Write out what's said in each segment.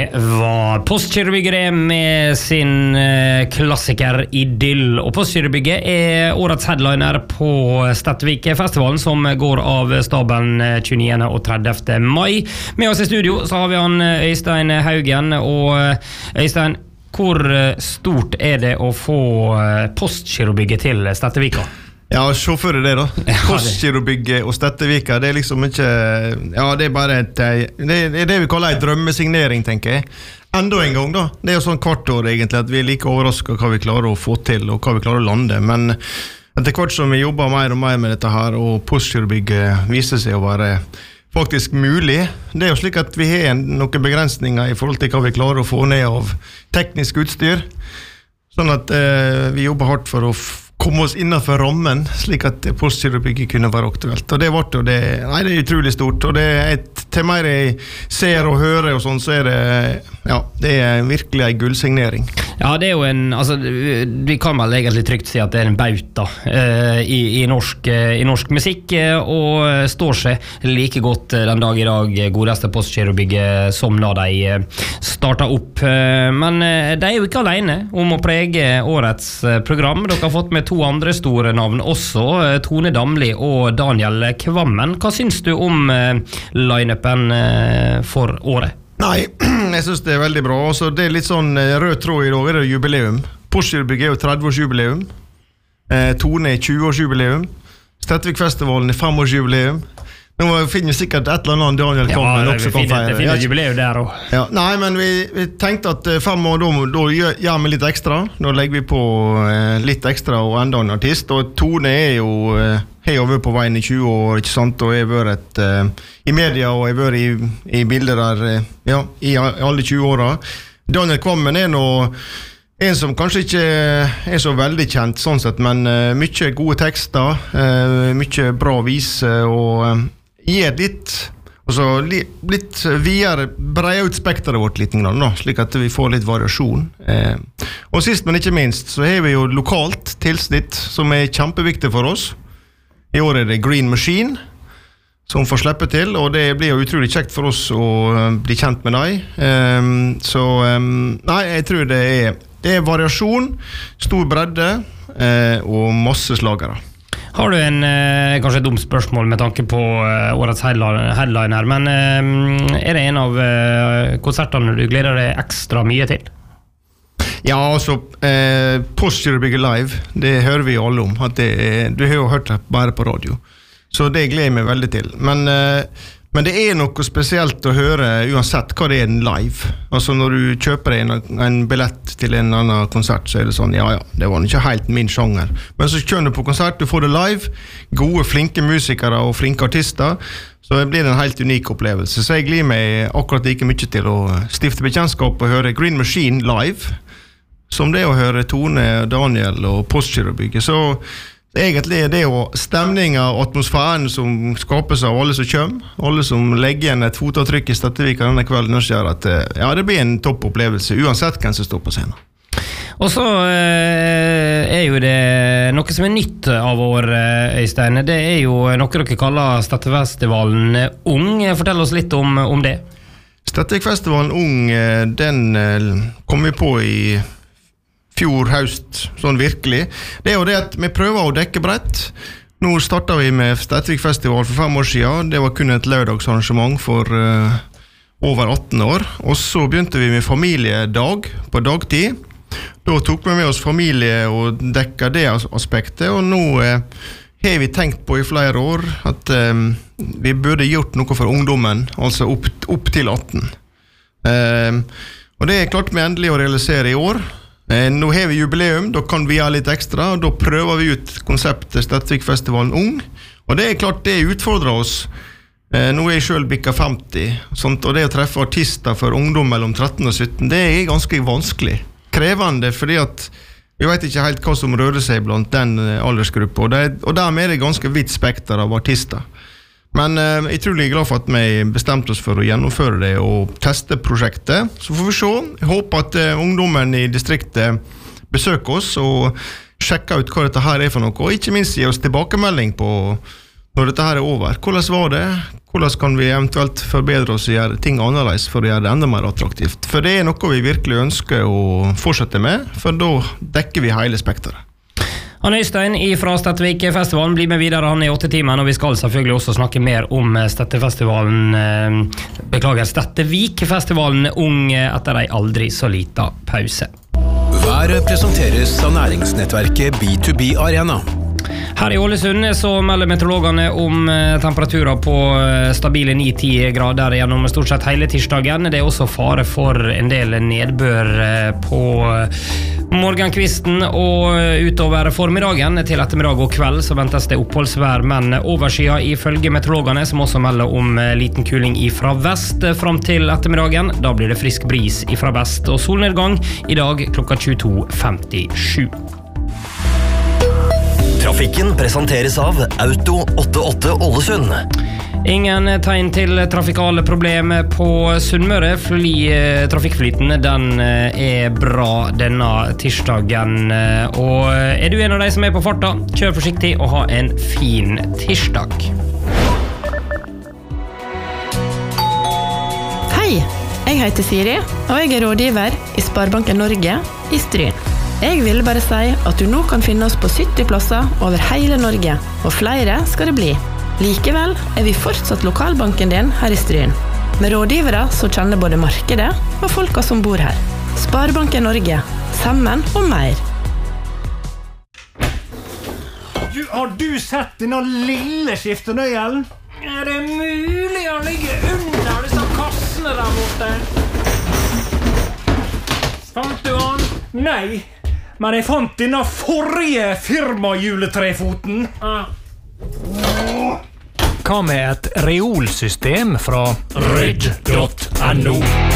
Det var Postgirobygget med sin klassiker Idyll. Og Postgirobygget årets headliner på Stadvik-festivalen som går av staben 29. og 30. mai. Med oss i studio så har vi han Øystein Haugen. Og Øystein, hvor stort det å få Postgirobygget til Stadvika? Ja, se for det da. Postgirobygget og Stadvika, det liksom ikke... Ja, det bare det vi kaller en drømmesignering, tenker jeg. Enda en gang da. Det jo sånn kvart år egentlig, at vi like overrasket hva vi klarer å få til, og hva vi klarer å lande. Men etter hvert som vi jobber mer og mer med dette her, og Postgirobygget viser seg å være faktisk mulig, det jo slik at vi har noen begrensninger i forhold til hva vi klarer å få ned av teknisk utstyr. Sånn at vi jobber hardt for å komme oss innenfor rammen, slik at Postgirobygget kunne være aktuelt. Og det ble det, det utrolig stort, og det til mer jeg ser og hører og sånn, så det, ja, det virkelig en gullsignering. Ja, det jo altså, vi kan vel egentlig trygt si at det en bauta i norsk musikk, og står seg like godt den dag i dag, godeste Postgirobygget, som da de startet opp. Men de jo ikke alene om å prege årets program. Dere har fått med to andre store navn også, Tone Damli og Daniel Kvammen. Hva synes du om line-upen for året? Nei, jeg synes det veldig bra. Altså, det litt sånn rød tråd i dag, det jubileum. Postgirobygget jo 30-årsjubileum. Tone 20-årsjubileum. Stadvikfestivalen 5-årsjubileum. Nå finner vi sikkert et eller annet Daniel Kvammen også kan feire. Det finner jubileum der også. Ja, nei, men vi tenkte at 5 år, da gjør vi litt ekstra. Da legger vi på litt ekstra og enda en artist. Og Tone jo har vært på veien i 20 år, ikke sant? Og jeg har vært i media, og jeg har vært i bilder der, ja, i alle 20 årene. Daniel Kvammen nå en som kanskje ikke så veldig kjent sånn sett, men mye gode tekster, mye bra vise, og gir litt videre, breier ut spekteret vårt litt, slik at vi får litt variasjon. Og sist, men ikke minst, så har vi jo lokalt tilsnitt som kjempeviktig for oss. I år det Green Machine som får slippe til, og det blir jo utrolig kjekt for oss å bli kjent med deg. Så nei, jeg tror det variasjon, stor bredde og masse slagere. Har du kanskje et dumt spørsmål med tanke på årets headliner, men det en av konsertene du gleder deg ekstra mye til? Ja, altså, Postgirobygget live, det hører vi jo alle om. At du har jo hørt det bare på radio. Så det gleder jeg meg veldig til. Men det noe spesielt å høre uansett hva det en live. Altså når du kjøper en billett til en annen konsert, så det sånn, ja, det var ikke helt min sjanger. Men så kjører du på konsert, du får det live, gode, flinke musikere og flinke artister, så det blir en helt unik opplevelse. Så jeg gleder meg akkurat like mye til å stifte bekjentskap og høre Green Machine live, som det å høre Tone, Daniel og Postgirobygget. Så egentlig det jo stemningen og atmosfæren som skapes av alle som kommer, alle som legger igjen et fotavtrykk i Stadvika denne kvelden, og gjør at ja, det blir en toppopplevelse, uansett hvem som står på scenen. Og så jo det noe som nytt av år, Øystein. Det jo noe dere kaller Stadvikfestivalen Ung. Fortell oss litt om det. Stadvikfestivalen Ung, den kom vi på i fjor høst, sånn virkelig. Det jo det at vi prøver å dekke brett. Nå startet vi med Stadvikfestival for 5 år siden. Det var kun et lørdagsarrangement for over 18 år. Og så begynte vi med familiedag på dagtid. Da tok vi med oss familie og dekket det aspektet, og nå har vi tenkt på i flere år at vi burde gjort noe for ungdommen, altså opp til 18. Og det klart vi endelig å realisere i år. Nå har vi jubileum, da kan vi ha litt ekstra, og da prøver vi ut konseptet Stadvikfestivalen Ung, og det klart det utfordrer oss. Nå jeg selv bikket 50, sånt, og det å treffe artister for ungdom mellom 13 og 17, det ganske vanskelig, krevende, fordi at vi vet ikke helt hva som rører seg blant den aldersgruppen, og dermed det ganske vidt spekter av artister. Men jeg er utrolig glad for at vi bestemte oss for å gjennomføre det og teste prosjektet. Så får vi se. Jeg håper at ungdommen i distriktet besøker oss og sjekker ut hva dette her for noe, og ikke minst gi oss tilbakemelding på når dette her over. Hvordan var det? Hvordan kan vi eventuelt forbedre oss og gjøre ting annerledes for å gjøre det enda mer attraktivt? For det noe vi virkelig ønsker å fortsette med, for da dekker vi hele spekteret. Han Øystein fra Stettevikfestivalen blir med videre, han 8 timer, og vi skal selvfølgelig også snakke mer om Stettevikfestivalen Ung etter en aldri så liten pause. Været presenteres av næringsnettverket B2B Arena. Her i Ålesund så melder meteorologene om temperaturer på stabile 9-10 grader gjennom stort sett hele tirsdagen. Det også fare for en del nedbør på morgenkvisten og utover formiddagen. Til ettermiddag og kveld så ventes det oppholdsvær, men overskya ifølge meteorologene, som også melder om liten kuling ifra vest fram til ettermiddagen. Da blir det frisk bris ifra vest og solnedgang i dag klokka 22:57. Trafikken presenteres av Auto 88 Ålesund. Ingen tegn til trafikale problemer på Sunnmøre. Trafikkflyten den bra denne tirsdagen. Og du en av de som på farta, kjør forsiktig og ha en fin tirsdag. Hei, jeg heter Siri, og jeg rådgiver i Sparebanken Norge i Stryn. Jeg ville bare si at du nå kan finne oss på 70 plasser over hele Norge, og flere skal det bli. Likevel vi fortsatt lokalbanken din her i Stryn, med rådgivere som kjenner både markedet og folka som bor her. Sparebanken Norge, sammen og mer. Har du sett denne lille skiftenøyelen? Det mulig å ligge under disse kassene der borte? Fant du han? Nei. Men jeg fant denne forrige firmajuletrefoten. Hva med et reolsystem fra Ridge.no?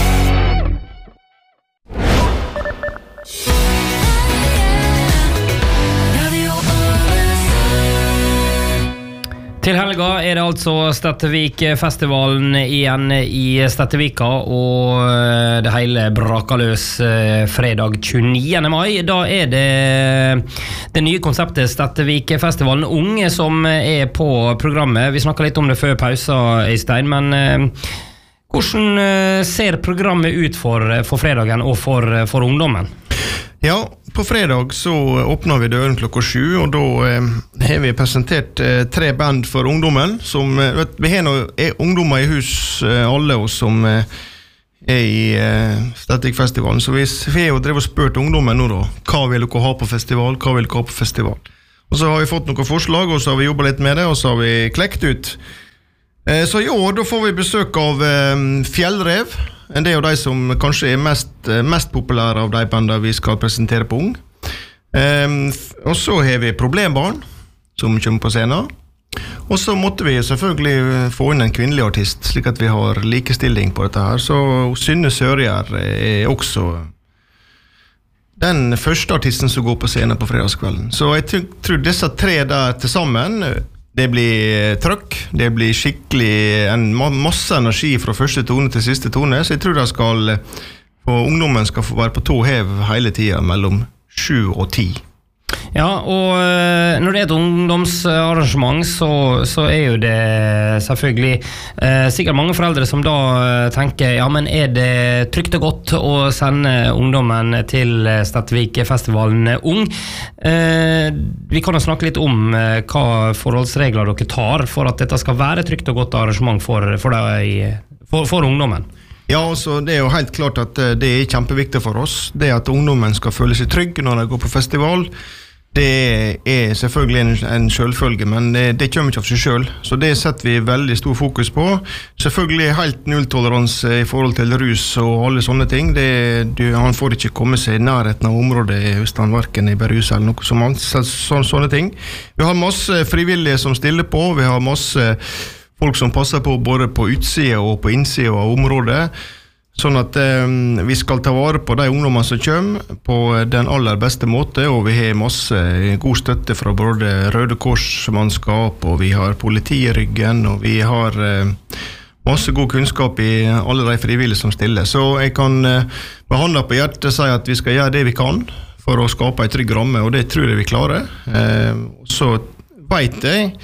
Til helga det altså Stettevikfestivalen igjen i Stettevika, og det hele braker løs fredag 29. mai. Da det nye konseptet Stettevikfestivalen Ung som på programmet. Vi snakket litt om det før pausen, Øystein, men hvordan ser programmet ut for fredagen og for ungdommen? Ja, på fredag så åpner vi døren klokka 7, og da har vi presentert 3 band for ungdommen. Vi har ungdommer i hus, alle oss som i Stettevikfestivalen. Så vi har jo drevet og spurt ungdommen nå da, hva vil dere ha på festival, hva vil dere ha på festival? Og så har vi fått noen forslag, og så har vi jobbet litt med det, og så har vi klekt ut. Så i år da får vi besøk av Fjellrev. Det jo de som kanskje mest populære av de bandene vi skal presentere på Ung. Og så har vi Problembarn, som kommer på scenen. Og så måtte vi selvfølgelig få inn en kvinnelig artist, slik at vi har likestilling på dette her. Så Synne Sørgjær også den første artisten som går på scenen på fredagskvelden. Så jeg tror disse 3 der til sammen, det blir trøkk, det blir skikkelig masse energi fra første tone til siste tone, så jeg tror ungdommen skal få være på tå hev hele tiden mellom 7 og 10. Ja, og når det et ungdomsarrangement, så jo det selvfølgelig sikkert mange foreldre som da tenker, ja, men det trygt og godt å sende ungdommen til Stettevikfestivalen Ung? Vi kan jo snakke litt om hva forholdsregler dere tar for at dette skal være trygt og godt arrangement for ungdommen. Ja, så det jo helt klart at det kjempeviktig for oss. Det at ungdommen skal føle seg trygg når de går på festival, det selvfølgelig en selvfølge, men det kommer ikke av seg selv. Så det setter vi veldig stor fokus på. Selvfølgelig helt nulltoleranse i forhold til rus og alle sånne ting. Han får ikke komme seg i nærheten av området hvis han hverken berus eller noe sånne ting. Vi har masse frivillige som stiller på, vi har masse folk som passer på både på utsida og på innsida av området, sånn at vi skal ta vare på de ungdommene som kommer på den aller beste måte, og vi har masse god støtte fra både Røde Kors-mannskap, og vi har politi i ryggen, og vi har masse god kunnskap i alle de frivillige som stiller. Så jeg kan med hånda på hjertet si at vi skal gjøre det vi kan for å skape en trygg ramme, og det tror jeg vi klarer. Så vet jeg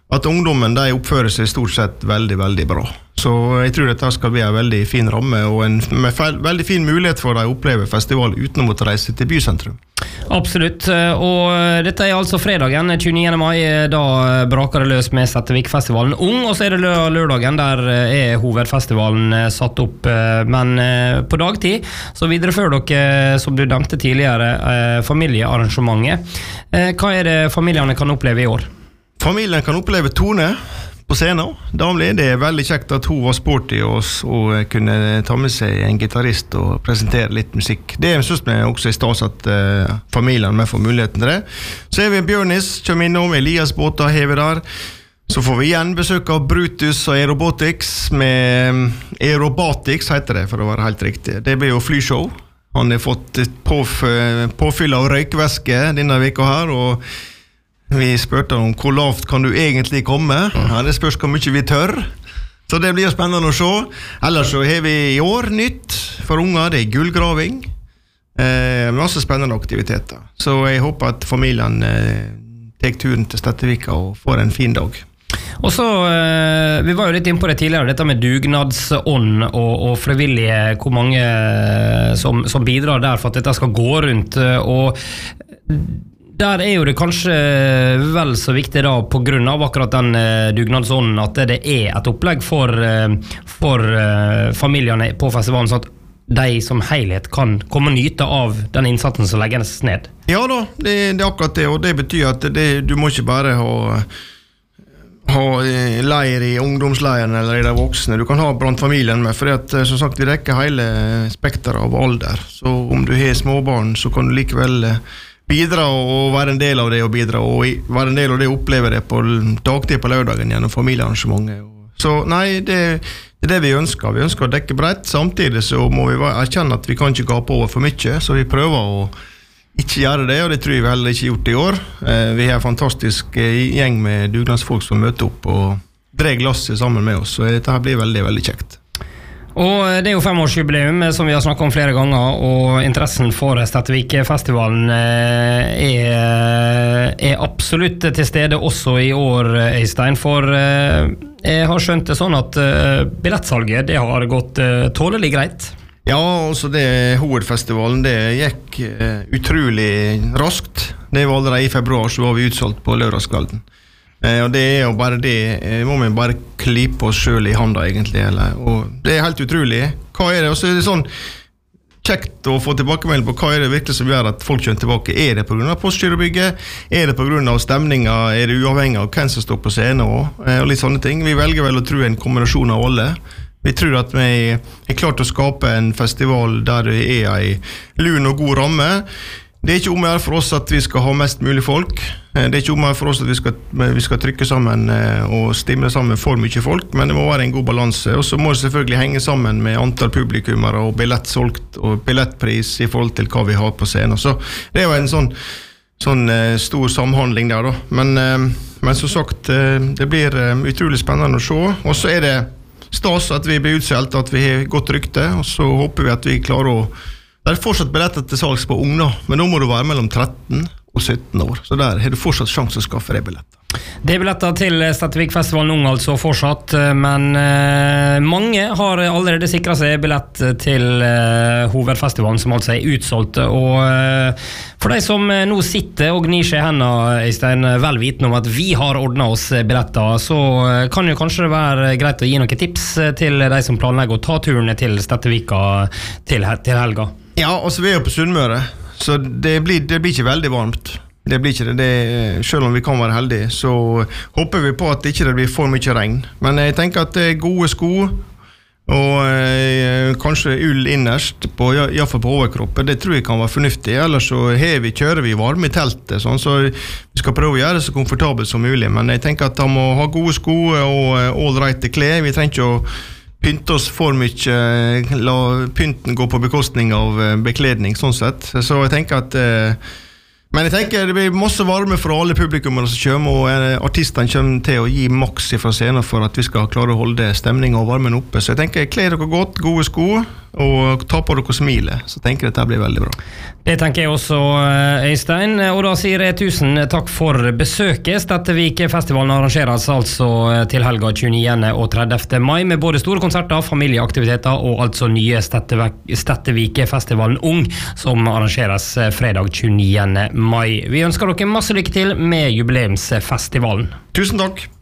at ungdommen de oppfører seg stort sett veldig, veldig bra. Så jeg tror dette skal bli en veldig fin ramme, og en veldig fin mulighet for å oppleve festival uten å måtte reise til bysentrum. Absolutt, og dette altså fredagen 29. mai, da braker det løs med Settevikfestivalen Ung, og så det lørdagen, der hovedfestivalen satt opp, men på dagtid så viderefører dere, som du nevnte tidligere, familiearrangementet. Hva det familiene kan oppleve i år? Familien kan oppleve Tone på scenen. Damlig, det veldig kjekt at hun var sporty og kunne ta med seg en gitarist og presentere litt musikk. Det synes vi også i stas at familien med får muligheten til det. Så vi Bjørnis, kommer innom, Elias Båta hever der. Så får vi igjen besøk av Brutus og Aerobatics, med Aerobatics heter det, for å være helt riktig. Det blir jo flyshow. Han har fått påfyll av røykvæske denne veka her, og vi spurte om hvor lavt kan du egentlig komme. Ja, det spørs hvor mye vi tør. Så det blir spennende å se. Ellers så har vi i år nytt for unger, det gullgraving. Masse spennende aktiviteter. Så jeg håper at familien tar turen til Stettevika og får en fin dag. Og så, vi var jo litt inne på det tidligere, dette med dugnadsånd og frivillige, hvor mange som bidrar der for at dette skal gå rundt, og der jo det kanskje vel så viktig da, på grunn av akkurat den dugnadsånden, at det et opplegg for familiene på festivalen, sånn at de som helhet kan komme og nyte av den innsatsen som legges ned. Ja da, det akkurat det, og det betyr at du må ikke bare ha leir i ungdomsleiren eller i de voksne, du kan ha blant familien med, for at, som sagt, vi rekker hele spekteret av alder, så om du har småbarn, så kan du likevel bidra og være en del av det, og bidra og være en del av det, og oppleve det på dagtid på lørdagen gjennom familiearrangementet. Så nei, det det vi ønsker. Vi ønsker å dekke bredt, samtidig så må vi erkjenne at vi kan ikke gape over for mye, så vi prøver å ikke gjøre det, og det tror jeg vi heller ikke gjort i år. Vi har en fantastisk gjeng med dugnadsfolk som møter opp og drar glasset sammen med oss, så dette blir veldig, veldig kjekt. Og det jo 5-årsjubileum som vi har snakket om flere ganger, og interessen for Stettevikfestivalen absolutt til stede også i år, Øystein, for jeg har skjønt det sånn at billettsalget det har gått tålelig greit. Ja, altså det hovedfestivalen det gikk utrolig raskt. Det var allerede i februar, så var vi utsolgt på lørdagskvelden. Og det jo bare det, må vi bare klippe oss selv i handa egentlig, og det helt utrolig. Hva det? Og så det sånn kjekt å få tilbakemelding på hva det virkelig som gjør at folk kommer tilbake. Det på grunn av Postgirobygget? Det på grunn av stemninga? Det uavhengig av hvem som står på scenen og litt sånne ting? Vi velger vel å tro en kombinasjon av alle. Vi tror at vi klart å skape en festival der det en lun og god ramme. Det ikke om for oss at vi skal ha mest mulig folk. Det ikke om for oss at vi skal trykke sammen og stimle sammen for mye folk, men det må være en god balanse. Og så må det selvfølgelig henge sammen med antall publikummere og billett solgt og billettpris i forhold til hva vi har på scenen. Så det jo en sånn stor samhandling der da. Men som sagt, det blir utrolig spennende å se. Og så det stas at vi blir utselt, at vi har godt rykte, og så håper vi at vi klarer å det fortsatt billetter til salgs på unge, men nå må du være mellom 13 og 17 år, så der har du fortsatt sjanse å skaffe deg billetter. Det billetter til Stettevikfestivalen Ung altså fortsatt, men mange har allerede sikret seg billett til hovedfestivalen som altså utsolgt, og for de som nå sitter og gnir seg i hendene, Øystein, vel vitende om at vi har ordnet oss billetter, så kan jo kanskje det være greit å gi noen tips til de som planlegger å ta turen til Stettevika til helga. Ja, altså vi jo på Sunnmøre, så det blir ikke veldig varmt. Det blir ikke det, selv om vi kan være heldige, så håper vi på at det ikke blir for mye regn. Men jeg tenker at det gode sko, og kanskje ull innerst, i hvert fall på overkroppen, det tror jeg kan være fornuftig. Ellers så kjører vi varme i teltet, sånn, så vi skal prøve å gjøre det så komfortabelt som mulig. Men jeg tenker at han må ha gode sko og all right klær. Vi trenger ikke å pynte oss for mye, la pynten gå på bekostning av bekledning, sånn sett. Så jeg tenker at Men jeg tenker det blir masse varme for alle publikummere som kommer, og artistene kommer til å gi maks fra scenen for at vi skal klare å holde stemningen og varmen oppe. Så jeg tenker, kler dere godt, gode sko, og ta på dere smilet, så tenker jeg dette blir veldig bra. Det tenker jeg også, Øystein, og da sier jeg tusen takk for besøket. Stettevikfestivalen arrangeres altså til helga 29. og 30. mai, med både store konserter, familieaktiviteter og altså nye Stettevikfestivalen Ung, som arrangeres fredag 29. mai. Vi ønsker dere masse lykke til med jubileumsfestivalen. Tusen takk!